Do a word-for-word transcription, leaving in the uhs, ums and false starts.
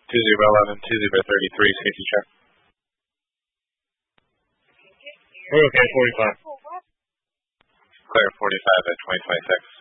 two zero eleven, two zero thirty-three, safety check. We're okay, forty-five. Clear forty-five at twenty twenty-six.